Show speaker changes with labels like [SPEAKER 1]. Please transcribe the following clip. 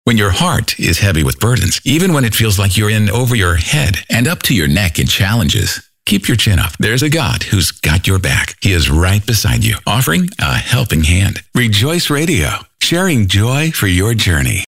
[SPEAKER 1] When your heart is heavy with burdens, even when it feels like you're in over your head and up to your neck in challenges, keep your chin up. There's a God who's got your back. He is right beside you, offering a helping hand. Rejoice Radio, sharing joy for your journey.